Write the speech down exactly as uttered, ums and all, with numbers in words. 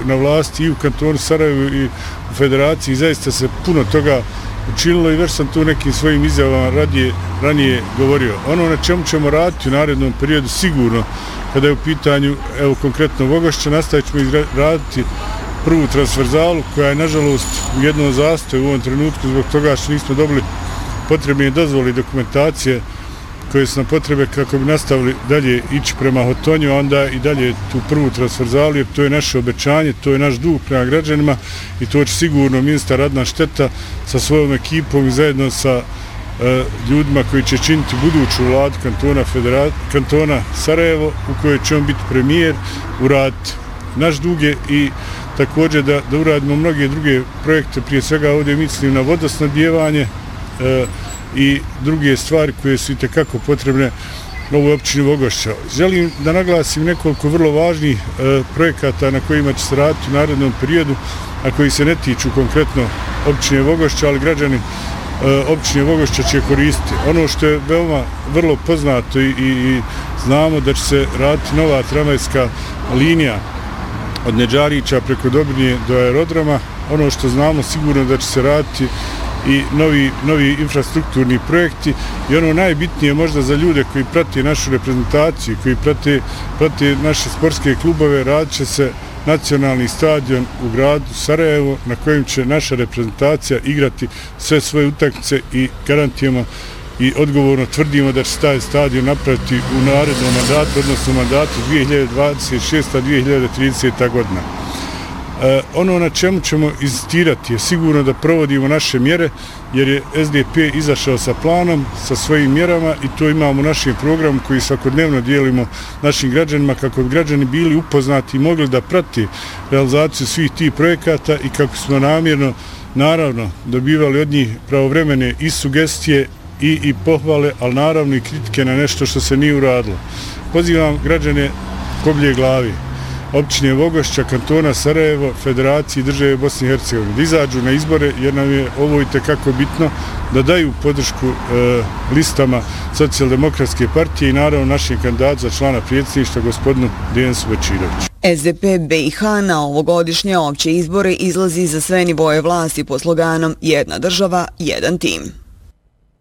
na vlasti i u kantonu Sarajevo i u federaciji. Zaista se puno toga učinilo i već sam tu nekim svojim izjavama radije, ranije govorio. Ono na čemu ćemo raditi u narednom periodu sigurno, kada je u pitanju, evo konkretno Vogošća, nastavit ćemo raditi prvu transverzalu koja je nažalost u jednom zastoju u ovom trenutku zbog toga što nismo dobili potrebne dozvole i dokumentacije koje su nam potrebe kako bi nastavili dalje ići prema Hotonju, a onda i dalje tu prvu transverzalu, jer to je naše obećanje, to je naš dug prema građanima i to će sigurno ministar Adnan Šteta sa svojom ekipom i zajedno sa e, ljudima koji će činiti buduću vladu kantona, federa, kantona Sarajevo, u kojoj će on biti premijer, uraditi. Naš dug je i također da, da uradimo mnoge druge projekte, prije svega ovdje mislim na vodosnabdijevanje e, i druge stvari koje su itekako potrebne ovoj općini Vogošća. Želim da naglasim nekoliko vrlo važnih e, projekata na kojima će se raditi u narednom periodu, a koji se ne tiču konkretno općine Vogošća, ali građani e, općine Vogošća će koristiti. Ono što je veoma vrlo poznato i, i, i znamo da će se raditi nova tramvajska linija od Neđarića preko Dobrinje do aerodroma. Ono što znamo sigurno da će se raditi i novi, novi infrastrukturni projekti i ono najbitnije možda za ljude koji prate našu reprezentaciju, koji prate, prate naše sportske klubove, radit će se nacionalni stadion u gradu Sarajevo na kojem će naša reprezentacija igrati sve svoje utakmice i garantijemo i odgovorno tvrdimo da će se taj stadion napraviti u narednom mandatu, odnosno mandatu dvije hiljade dvadeset šesta do dvije hiljade tridesete. godina. E, ono na čemu ćemo inzistirati je sigurno da provodimo naše mjere, jer je S D P izašao sa planom, sa svojim mjerama i to imamo u našem programu koji svakodnevno dijelimo našim građanima kako bi građani bili upoznati i mogli da prati realizaciju svih tih projekata i kako smo namjerno, naravno, dobivali od njih pravovremene i sugestije i, i pohvale, ali naravno i kritike na nešto što se nije uradilo. Pozivam građane koblje glavi općine Vogošća, kantona Sarajevo, Federaciji države Bosne i Hercegovine da izađu na izbore, jer nam je ovo itekako bitno, da daju podršku e, listama Socijaldemokratske partije i naravno našem kandidatu za člana predsjedništva gospodinu Denisu Bečiroviću. S D P B i H na ovogodišnje opće izbore izlazi za sve nivoje vlasti pod sloganom Jedna država, jedan tim.